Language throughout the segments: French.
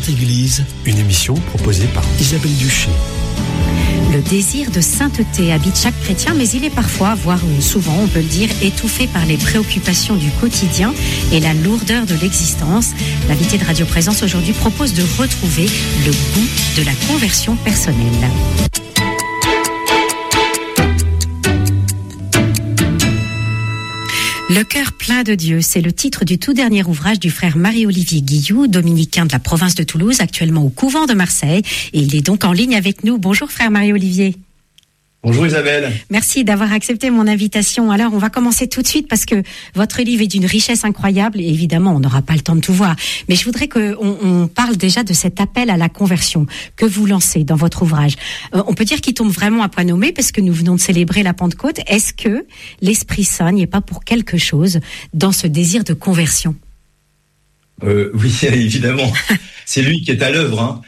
Sainte Église, une émission proposée par Isabelle Duché. Le désir de sainteté habite chaque chrétien, mais il est parfois, voire souvent, on peut le dire, étouffé par les préoccupations du quotidien et la lourdeur de l'existence. L'invité de Radio Présence aujourd'hui propose de retrouver le goût de la conversion personnelle. Le cœur plein de Dieu, c'est le titre du tout dernier ouvrage du frère Marie-Olivier Guilloux, dominicain de la province de Toulouse, actuellement au couvent de Marseille. Et il est donc en ligne avec nous. Bonjour frère Marie-Olivier. Bonjour Isabelle. Merci d'avoir accepté mon invitation. Alors, on va commencer tout de suite parce que votre livre est d'une richesse incroyable et évidemment, on n'aura pas le temps de tout voir. Mais je voudrais qu'on parle déjà de cet appel à la conversion que vous lancez dans votre ouvrage. On peut dire qu'il tombe vraiment à point nommé parce que nous venons de célébrer la Pentecôte. Est-ce que l'Esprit Saint n'y est pas pour quelque chose dans ce désir de conversion ? Oui, évidemment. C'est lui qui est à l'œuvre, hein.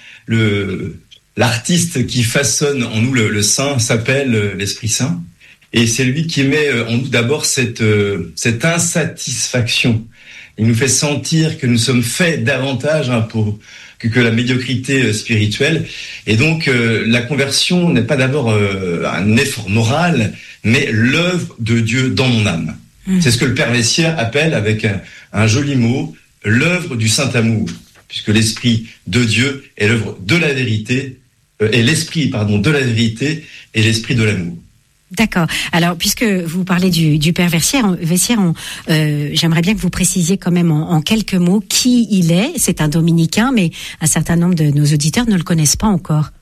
L'artiste qui façonne en nous le Saint s'appelle l'Esprit Saint. Et c'est lui qui met en nous d'abord cette insatisfaction. Il nous fait sentir que nous sommes faits davantage pour que la médiocrité spirituelle. Et donc, la conversion n'est pas d'abord un effort moral, mais l'œuvre de Dieu dans mon âme. C'est ce que le Père Vessière appelle avec un joli mot, l'œuvre du Saint-Amour. Puisque l'Esprit de Dieu est l'œuvre de la vérité, et l'Esprit, de la vérité et l'Esprit de l'amour. D'accord. Alors, puisque vous parlez du Père Vessière, j'aimerais bien que vous précisiez quand même en quelques mots qui il est. C'est un dominicain, mais un certain nombre de nos auditeurs ne le connaissent pas encore.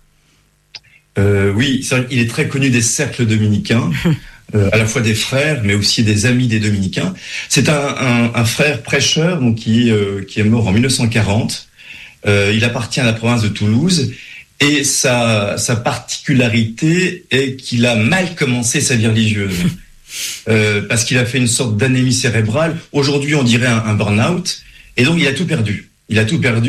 Oui, il est très connu des cercles dominicains, à la fois des frères, mais aussi des amis des dominicains. C'est un frère prêcheur donc qui est mort en 1940. Il appartient à la province de Toulouse. Et sa particularité est qu'il a mal commencé sa vie religieuse. Parce qu'il a fait une sorte d'anémie cérébrale. Aujourd'hui, on dirait un burn-out. Et donc, il a tout perdu. Il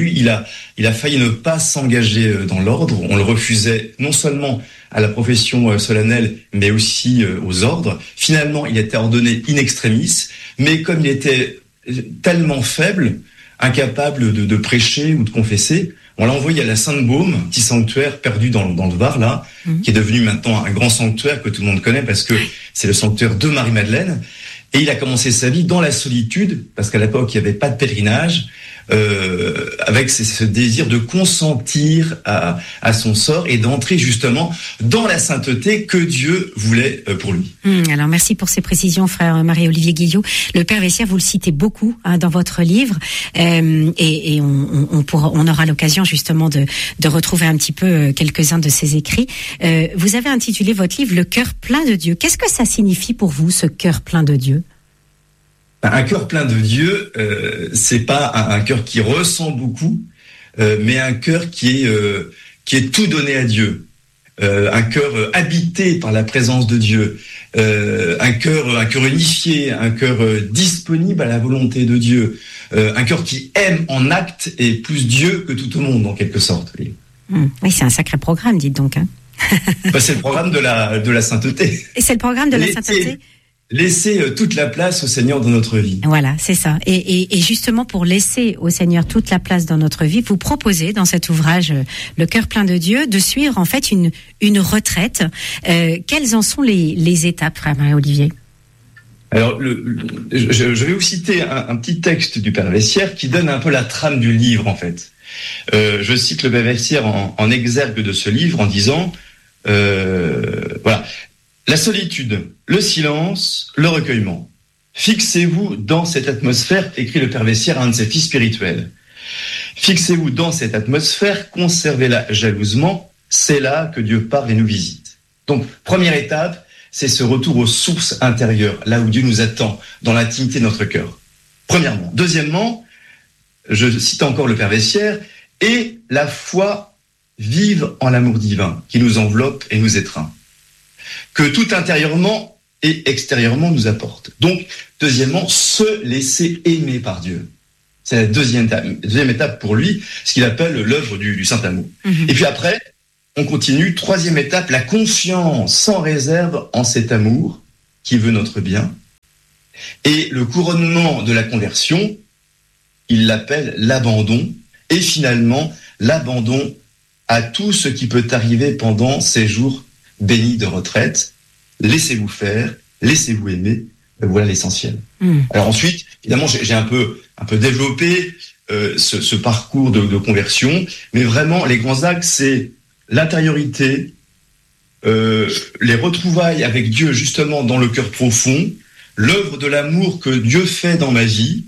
a failli ne pas s'engager dans l'ordre. On le refusait non seulement à la profession solennelle, mais aussi aux ordres. Finalement, il était ordonné in extremis. Mais comme il était tellement faible, incapable de prêcher ou de confesser, on l'a envoyé à la Sainte-Baume, petit sanctuaire perdu dans le Var, là, qui est devenu maintenant un grand sanctuaire que tout le monde connaît parce que c'est le sanctuaire de Marie-Madeleine. Et il a commencé sa vie dans la solitude, parce qu'à l'époque, il n'y avait pas de pèlerinage, avec ce désir de consentir à son sort et d'entrer justement dans la sainteté que Dieu voulait pour lui. Alors merci pour ces précisions, frère Marie-Olivier Guilloux. Le Père Vessière, vous le citez beaucoup dans votre livre, et on aura l'occasion justement de retrouver un petit peu quelques-uns de ses écrits. Vous avez intitulé votre livre « Le cœur plein de Dieu ». Qu'est-ce que ça signifie pour vous, ce cœur plein de Dieu ? Un cœur plein de Dieu, c'est pas un cœur qui ressent beaucoup, mais un cœur qui est tout donné à Dieu. Un cœur habité par la présence de Dieu, un cœur unifié, un cœur disponible à la volonté de Dieu, un cœur qui aime en acte et plus Dieu que tout au monde en quelque sorte. Oui, c'est un sacré programme, dites donc. Hein. C'est le programme de la sainteté. Et c'est le programme de la sainteté. Laisser toute la place au Seigneur dans notre vie. Voilà, c'est ça. Et justement, pour laisser au Seigneur toute la place dans notre vie, vous proposez dans cet ouvrage Le cœur plein de Dieu de suivre en fait une retraite. Quelles en sont les étapes, frère Marie-Olivier ? Alors, je vais vous citer un petit texte du Père Vessière qui donne un peu la trame du livre en fait. Je cite le Père Vessière en exergue de ce livre en disant voilà. La solitude, le silence, le recueillement. Fixez-vous dans cette atmosphère, écrit le Père Vessière à un de ses fils spirituels. Fixez-vous dans cette atmosphère, conservez-la jalousement, c'est là que Dieu part et nous visite. Donc, première étape, c'est ce retour aux sources intérieures, là où Dieu nous attend, dans l'intimité de notre cœur. Premièrement. Deuxièmement, je cite encore le Père Vessière, et la foi vive en l'amour divin, qui nous enveloppe et nous étreint. Que tout intérieurement et extérieurement nous apporte. Donc, deuxièmement, se laisser aimer par Dieu. C'est la deuxième étape pour lui, ce qu'il appelle l'œuvre du Saint-Amour. Et puis après, on continue. Troisième étape, la confiance sans réserve en cet amour qui veut notre bien. Et le couronnement de la conversion, il l'appelle l'abandon et finalement l'abandon à tout ce qui peut arriver pendant ces jours bénis de retraite. Laissez-vous faire, laissez-vous aimer, voilà l'essentiel. Alors ensuite, évidemment, j'ai un peu développé ce parcours de conversion, mais vraiment les grands axes, c'est l'intériorité, les retrouvailles avec Dieu justement dans le cœur profond, l'œuvre de l'amour que Dieu fait dans ma vie,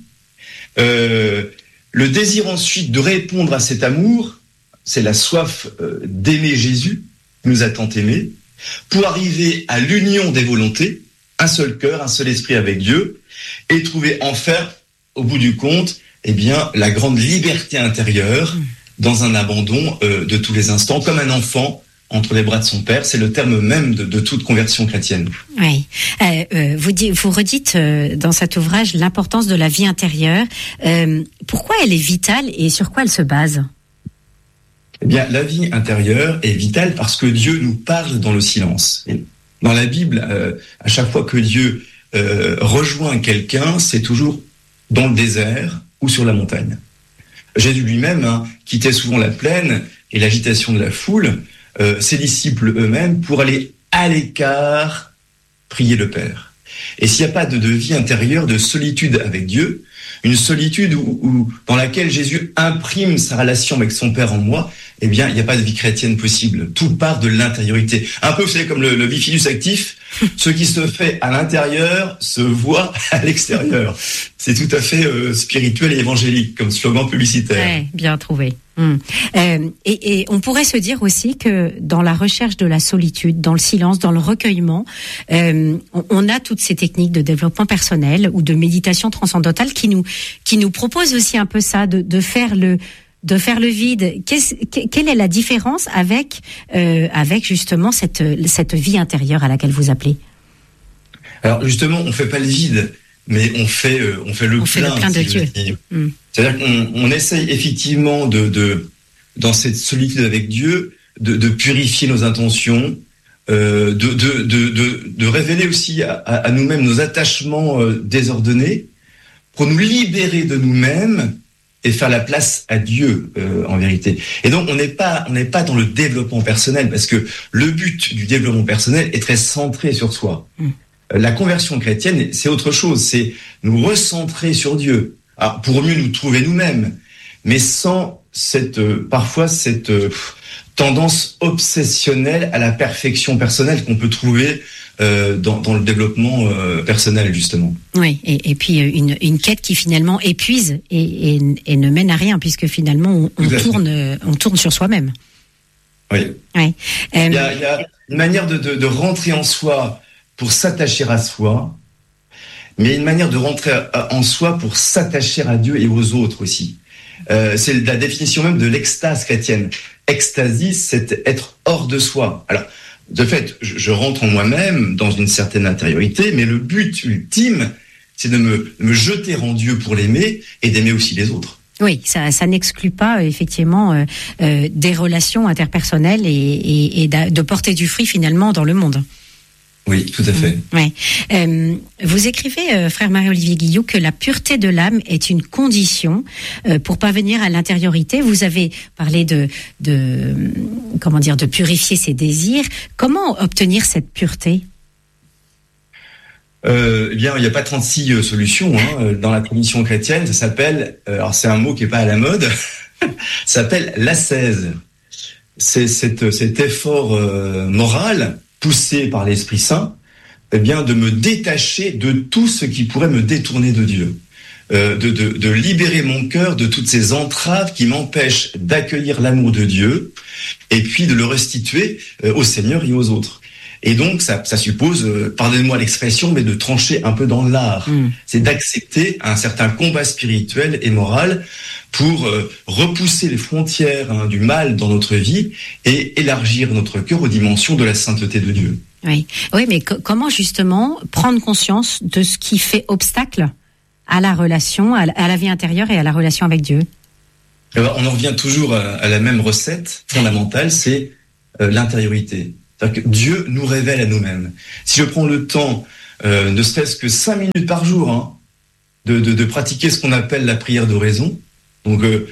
le désir ensuite de répondre à cet amour, c'est la soif d'aimer Jésus, qui nous a tant aimés, pour arriver à l'union des volontés, un seul cœur, un seul esprit avec Dieu, et trouver enfin, au bout du compte, la grande liberté intérieure dans un abandon de tous les instants, comme un enfant entre les bras de son père. C'est le terme même de toute conversion chrétienne. Oui. Vous redites dans cet ouvrage l'importance de la vie intérieure. Pourquoi elle est vitale et sur quoi elle se base ? La vie intérieure est vitale parce que Dieu nous parle dans le silence. Et dans la Bible, à chaque fois que Dieu rejoint quelqu'un, c'est toujours dans le désert ou sur la montagne. Jésus lui-même quittait souvent la plaine et l'agitation de la foule, ses disciples eux-mêmes, pour aller à l'écart prier le Père. Et s'il n'y a pas de vie intérieure, de solitude avec Dieu, une solitude dans laquelle Jésus imprime sa relation avec son Père en moi, il n'y a pas de vie chrétienne possible. Tout part de l'intériorité. Un peu, vous savez, comme le bifidus actif, ce qui se fait à l'intérieur se voit à l'extérieur. C'est tout à fait spirituel et évangélique, comme slogan publicitaire. Ouais, bien trouvé. Et on pourrait se dire aussi que dans la recherche de la solitude, dans le silence, dans le recueillement, on a toutes ces techniques de développement personnel ou de méditation transcendantale qui nous proposent aussi un peu ça, de faire le vide. Quelle est la différence avec justement cette vie intérieure à laquelle vous appelez ? Alors justement, on fait pas le vide, mais on fait le plein de Dieu. C'est-à-dire qu'on essaye effectivement dans cette solitude avec Dieu, de purifier nos intentions, de révéler aussi à nous-mêmes nos attachements désordonnés, pour nous libérer de nous-mêmes et faire la place à Dieu en vérité. Et donc on n'est pas dans le développement personnel, parce que le but du développement personnel est très centré sur soi. La conversion chrétienne, c'est autre chose, c'est nous recentrer sur Dieu. Alors, pour mieux nous trouver nous-mêmes, mais sans parfois cette tendance obsessionnelle à la perfection personnelle qu'on peut trouver dans le développement personnel, justement. Oui, et puis une quête qui finalement épuise et ne mène à rien, puisque finalement on tourne sur soi-même. Oui. Ouais. Il y a une manière de rentrer en soi pour s'attacher à soi, mais une manière de rentrer en soi pour s'attacher à Dieu et aux autres aussi. C'est la définition même de l'extase chrétienne. Extasie, c'est être hors de soi. Alors, de fait, je rentre en moi-même dans une certaine intériorité, mais le but ultime, c'est de me jeter en Dieu pour l'aimer et d'aimer aussi les autres. Oui, ça n'exclut pas effectivement des relations interpersonnelles et de porter du fruit finalement dans le monde. Oui, tout à fait. Ouais. Vous écrivez, frère Marie-Olivier Guillot, que la pureté de l'âme est une condition pour parvenir à l'intériorité. Vous avez parlé de purifier ses désirs. Comment obtenir cette pureté ? Il n'y a pas 36 solutions dans la tradition chrétienne. Ça s'appelle, alors c'est un mot qui est pas à la mode, ça s'appelle l'ascèse. C'est cet effort moral poussé par l'Esprit Saint, de me détacher de tout ce qui pourrait me détourner de Dieu, de libérer mon cœur de toutes ces entraves qui m'empêchent d'accueillir l'amour de Dieu, et puis de le restituer au Seigneur et aux autres. Et donc, ça suppose, pardonnez-moi l'expression, mais de trancher un peu dans l'art. C'est d'accepter un certain combat spirituel et moral pour repousser les frontières du mal dans notre vie et élargir notre cœur aux dimensions de la sainteté de Dieu. Oui, mais comment justement prendre conscience de ce qui fait obstacle à la relation, à la vie intérieure et à la relation avec Dieu ? Alors, on en revient toujours à la même recette fondamentale, c'est l'intériorité. C'est-à-dire que Dieu nous révèle à nous-mêmes. Si je prends le temps, ne serait-ce que 5 minutes par jour, de pratiquer ce qu'on appelle la prière d'oraison, donc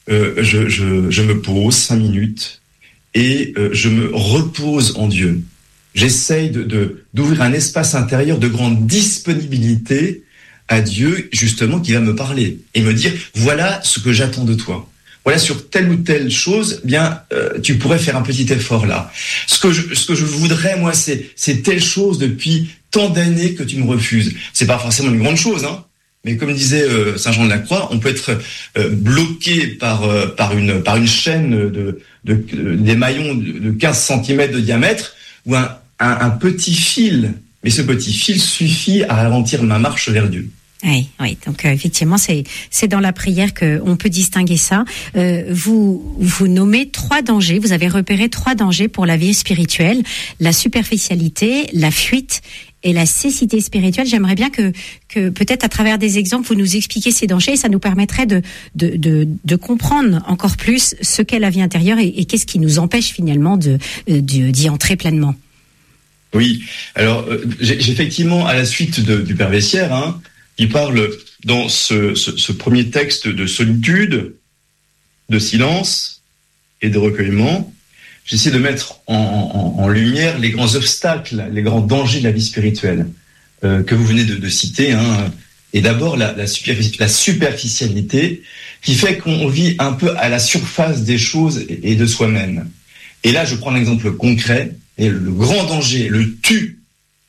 je me pose 5 minutes et je me repose en Dieu. J'essaye d'ouvrir un espace intérieur de grande disponibilité à Dieu, justement, qui va me parler et me dire, voilà ce que j'attends de toi. Voilà, sur telle ou telle chose, tu pourrais faire un petit effort là. Ce que je voudrais, moi, c'est telle chose depuis tant d'années que tu me refuses. C'est pas forcément une grande chose, hein. Mais comme disait Saint Jean de la Croix, on peut être bloqué par une chaîne des maillons de 15 cm de diamètre ou un petit fil. Mais ce petit fil suffit à ralentir ma marche vers Dieu. Oui. Donc effectivement, c'est dans la prière que on peut distinguer ça. Vous nommez 3 dangers. Vous avez repéré 3 dangers pour la vie spirituelle: la superficialité, la fuite et la cécité spirituelle. J'aimerais bien que peut-être à travers des exemples vous nous expliquiez ces dangers. Et ça nous permettrait de comprendre encore plus ce qu'est la vie intérieure et qu'est-ce qui nous empêche finalement d'y entrer pleinement. Oui. Alors j'ai effectivement, à la suite du Père Vessière, il parle dans ce premier texte de solitude, de silence et de recueillement. J'essaie de mettre en lumière les grands obstacles, les grands dangers de la vie spirituelle que vous venez de citer. Et d'abord la superficialité qui fait qu'on vit un peu à la surface des choses et de soi-même. Et là, je prends un exemple concret. Et le grand danger, le tu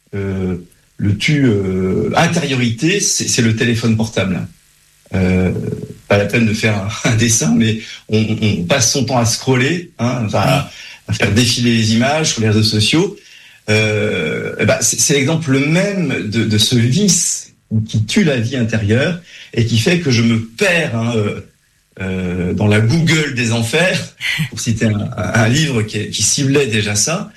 intériorité, c'est le téléphone portable. Pas la peine de faire un dessin, mais on passe son temps à scroller, à faire défiler les images sur les réseaux sociaux. C'est l'exemple même de ce vice qui tue la vie intérieure et qui fait que je me perds dans la Google des enfers, pour citer un livre qui ciblait déjà ça.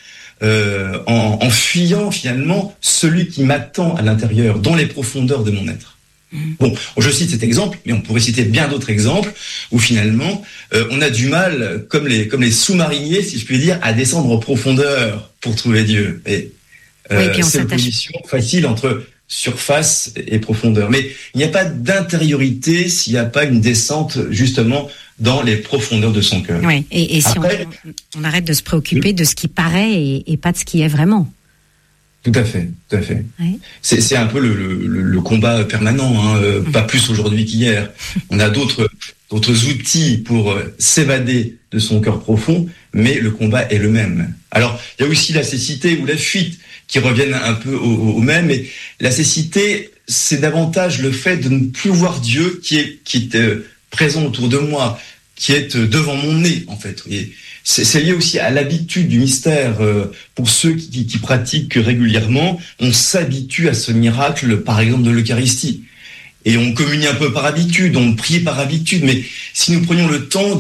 En fuyant finalement celui qui m'attend à l'intérieur, dans les profondeurs de mon être. Bon, je cite cet exemple, mais on pourrait citer bien d'autres exemples où finalement on a du mal, comme les sous-mariniers, si je puis dire, à descendre en profondeur pour trouver Dieu. Et c'est une position facile entre surface et profondeur. Mais il n'y a pas d'intériorité s'il n'y a pas une descente justement dans les profondeurs de son cœur. Oui, et si après, on arrête de se préoccuper de ce qui paraît et pas de ce qui est vraiment. Tout à fait. Oui. C'est un peu le combat permanent, pas plus aujourd'hui qu'hier. On a d'autres outils pour s'évader de son cœur profond, mais le combat est le même. Alors, il y a aussi la cécité ou la fuite qui reviennent un peu au même, et la cécité, c'est davantage le fait de ne plus voir Dieu qui est présent autour de moi, qui est devant mon nez, en fait. Et c'est lié aussi à l'habitude du mystère. Pour ceux qui pratiquent régulièrement, on s'habitue à ce miracle, par exemple, de l'Eucharistie. Et on communie un peu par habitude, on prie par habitude, mais si nous prenions le temps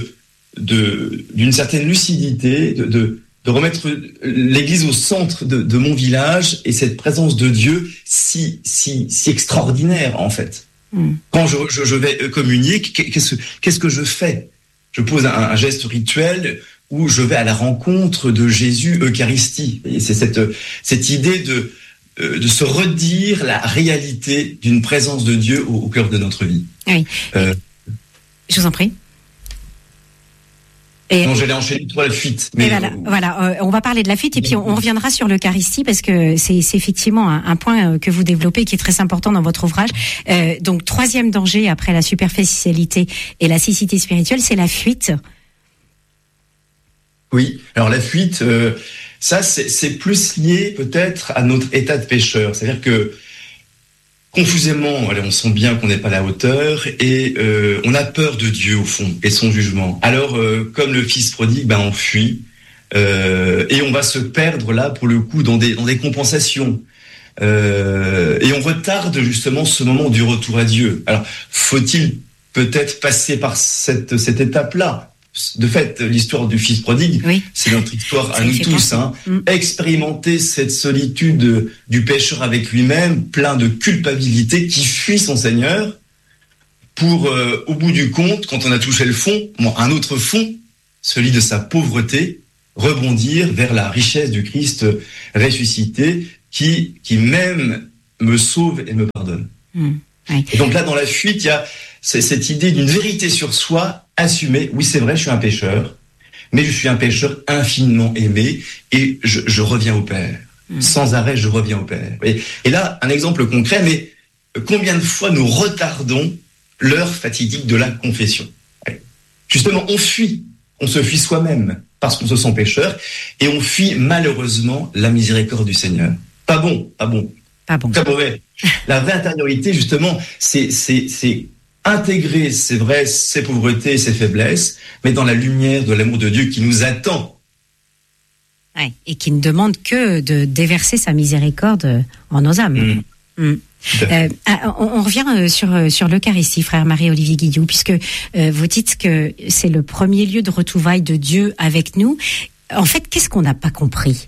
d'une certaine lucidité, de remettre l'Église au centre de mon village et cette présence de Dieu si extraordinaire, en fait. Quand je vais communier, qu'est-ce que je fais? Je pose un geste rituel où je vais à la rencontre de Jésus Eucharistie. Et c'est cette idée de se redire la réalité d'une présence de Dieu au cœur de notre vie. Oui. Je vous en prie. Non, j'allais enchaîner sur la fuite. Mais voilà, on va parler de la fuite et puis on reviendra sur l'Eucharistie parce que c'est effectivement un point que vous développez qui est très important dans votre ouvrage. Donc, 3e danger après la superficialité et la cécité spirituelle, c'est la fuite. Oui, alors la fuite, ça c'est plus lié peut-être à notre état de pécheur. C'est-à-dire que confusément, on sent bien qu'on n'est pas à la hauteur et on a peur de Dieu au fond et son jugement. Alors, comme le fils prodigue, on fuit et on va se perdre là pour le coup dans des compensations et on retarde justement ce moment du retour à Dieu. Alors, faut-il peut-être passer par cette étape-là? De fait, l'histoire du fils prodigue, oui, c'est notre histoire à nous tous. Expérimenter cette solitude du pécheur avec lui-même, plein de culpabilité, qui fuit son Seigneur, pour, au bout du compte, quand on a touché le fond, un autre fond, celui de sa pauvreté, rebondir vers la richesse du Christ ressuscité, qui même me sauve et me pardonne. Oui. Et donc là, dans la fuite, il y a cette idée d'une vérité sur soi assumer, oui c'est vrai, je suis un pécheur, mais je suis un pécheur infiniment aimé et je reviens au Père. Sans arrêt, je reviens au Père. Et là, un exemple concret, mais combien de fois nous retardons l'heure fatidique de la confession? Justement, on se fuit soi-même parce qu'on se sent pécheur et on fuit malheureusement la miséricorde du Seigneur. Pas bon. Très mauvais. La vraie intériorité, justement, c'est intégrer, c'est vrai, ses pauvretés, ses faiblesses, mais dans la lumière de l'amour de Dieu qui nous attend. Ouais, et qui ne demande que de déverser sa miséricorde en nos âmes. On revient sur l'Eucharistie, frère Marie-Olivier Guillou, puisque vous dites que c'est le premier lieu de retrouvailles de Dieu avec nous. En fait, qu'est-ce qu'on n'a pas compris?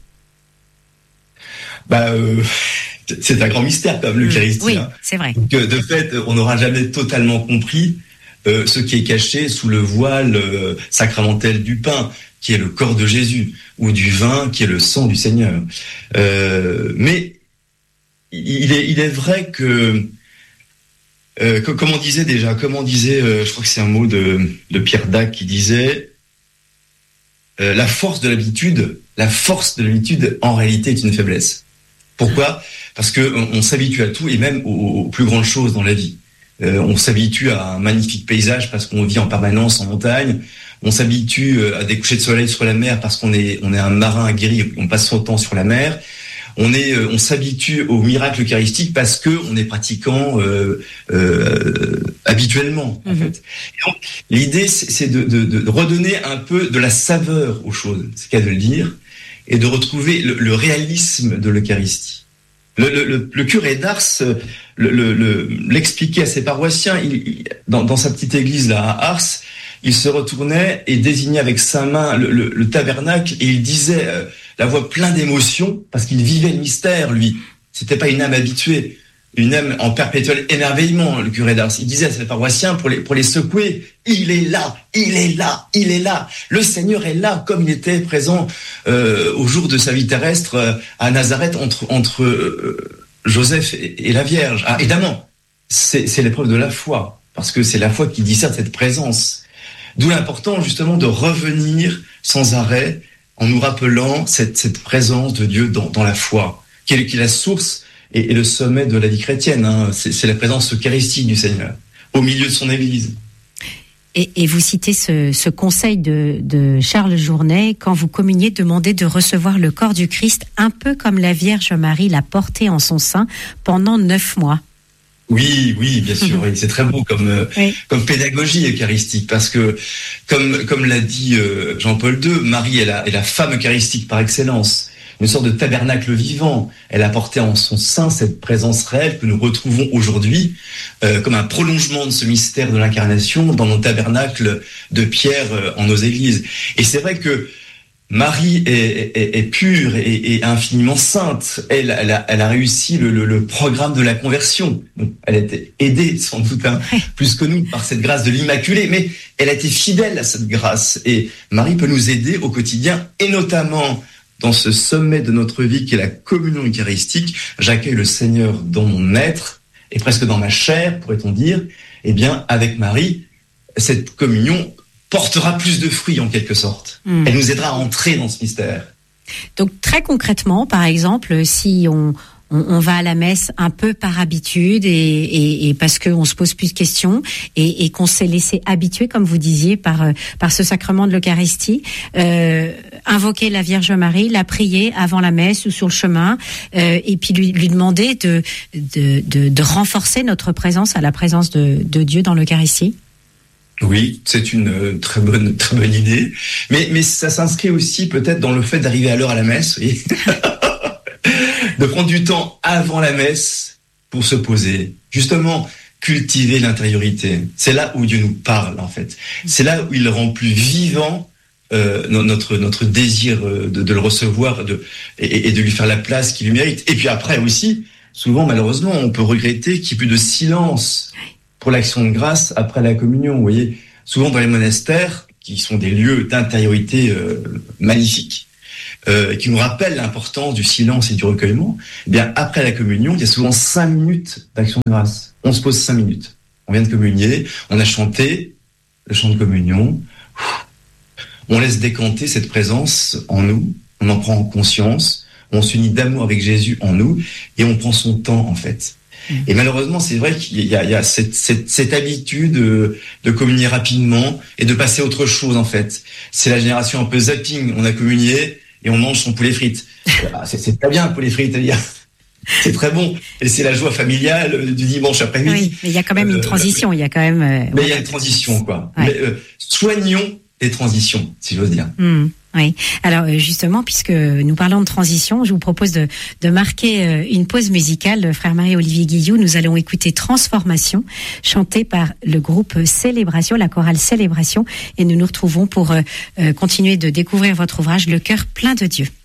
C'est un grand mystère comme l'Eucharistie. Oui, c'est vrai. Donc, de fait, on n'aura jamais totalement compris ce qui est caché sous le voile sacramentel du pain, qui est le corps de Jésus, ou du vin, qui est le sang du Seigneur. Mais il est vrai que, comme on disait, je crois que c'est un mot de Pierre Dac qui disait, la force de l'habitude, en réalité, est une faiblesse. Pourquoi? Parce que on s'habitue à tout, et même aux plus grandes choses dans la vie. On s'habitue à un magnifique paysage parce qu'on vit en permanence en montagne. On s'habitue à des couchers de soleil sur la mer parce qu'on est un marin aguerri, on passe son temps sur la mer. On s'habitue au miracle eucharistique parce que on est pratiquant habituellement. En fait. Et donc, l'idée, c'est de redonner un peu de la saveur aux choses, c'est le cas de le dire, et de retrouver le réalisme de l'Eucharistie. Le curé d'Ars l'expliquait à ses paroissiens. Dans sa petite église là à Ars, il se retournait et désignait avec sa main le tabernacle et il disait la voix pleine d'émotion parce qu'il vivait le mystère, lui. C'était pas une âme habituée, une âme en perpétuel émerveillement, le curé d'Ars. Il disait à ses paroissiens pour les secouer, il est là. Le Seigneur est là, comme il était présent au jour de sa vie terrestre à Nazareth entre Joseph et la Vierge. Ah, évidemment, c'est l'épreuve de la foi, parce que c'est la foi qui discerne cette présence. D'où l'importance justement de revenir sans arrêt en nous rappelant cette présence de Dieu dans la foi, qui est la source et le sommet de la vie chrétienne. Hein. C'est la présence eucharistique du Seigneur au milieu de son Église. Et vous citez ce conseil de Charles Journet: quand vous communiez, demandez de recevoir le corps du Christ un peu comme la Vierge Marie l'a porté en son sein pendant 9 mois. Oui, bien sûr. Oui. C'est très beau comme pédagogie eucharistique, parce que comme l'a dit Jean-Paul II, Marie est la femme eucharistique par excellence, une sorte de tabernacle vivant. Elle a porté en son sein cette présence réelle que nous retrouvons aujourd'hui comme un prolongement de ce mystère de l'incarnation dans nos tabernacles de pierre en nos églises. Et c'est vrai que Marie est pure et infiniment sainte. Elle a réussi le programme de la conversion. Donc, elle a été aidée, sans doute, plus que nous, par cette grâce de l'Immaculée, mais elle a été fidèle à cette grâce. Et Marie peut nous aider au quotidien, et notamment dans ce sommet de notre vie qui est la communion eucharistique. J'accueille le Seigneur dans mon être, et presque dans ma chair, pourrait-on dire. Eh bien, avec Marie, cette communion portera plus de fruits en quelque sorte. Elle nous aidera à entrer dans ce mystère. Donc très concrètement, par exemple, si on va à la messe un peu par habitude et parce qu'on se pose plus de questions et qu'on s'est laissé habituer, comme vous disiez, par ce sacrement de l'Eucharistie, invoquer la Vierge Marie, la prier avant la messe ou sur le chemin, et puis lui demander de renforcer notre présence à la présence de Dieu dans l'Eucharistie. Oui, c'est une très bonne idée. Mais ça s'inscrit aussi peut-être dans le fait d'arriver à l'heure à la messe, oui. De prendre du temps avant la messe pour se poser. Justement, cultiver l'intériorité. C'est là où Dieu nous parle, en fait. C'est là où il rend plus vivant notre désir de le recevoir et de lui faire la place qu'il lui mérite. Et puis après aussi, souvent, malheureusement, on peut regretter qu'il n'y ait plus de silence pour l'action de grâce après la communion. Vous voyez, souvent dans les monastères, qui sont des lieux d'intériorité magnifiques, qui nous rappellent l'importance du silence et du recueillement, eh bien, après la communion, il y a souvent 5 minutes d'action de grâce. On se pose 5 minutes. On vient de communier, on a chanté, le chant de communion, on laisse décanter cette présence en nous, on en prend conscience, on s'unit d'amour avec Jésus en nous, et on prend son temps, en fait. Et malheureusement, c'est vrai qu'il y a cette habitude de communier rapidement et de passer à autre chose, en fait. C'est la génération un peu zapping. On a communié et on mange son poulet frites. C'est très bien, poulet frites, c'est très bon. Et c'est la joie familiale du dimanche après-midi. Oui, mais il y a quand même une transition. Il y a quand même. Mais il y a une transition, quoi. Ouais. Mais, soignons les transitions, si j'ose dire. Oui. Alors justement, puisque nous parlons de transition, je vous propose de marquer une pause musicale. Frère Marie-Olivier Guillou, nous allons écouter Transformation, chantée par le groupe Célébration, la chorale Célébration, et nous nous retrouvons pour continuer de découvrir votre ouvrage, Le cœur plein de Dieu.